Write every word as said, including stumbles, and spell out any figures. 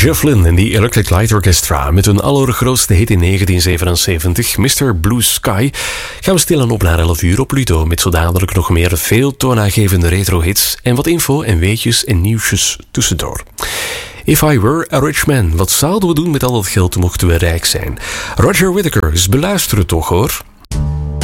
Jeff Lynne en die Electric Light Orchestra met hun allergrootste hit in negentien zevenenzeventig, mister Blue Sky, gaan we stilaan op naar elf uur op Pluto met zo dadelijk nog meer veel toonaangevende retro-hits en wat info en weetjes en nieuwsjes tussendoor. If I were a rich man, wat zouden we doen met al dat geld mochten we rijk zijn? Roger Whittaker, eens beluisteren toch hoor.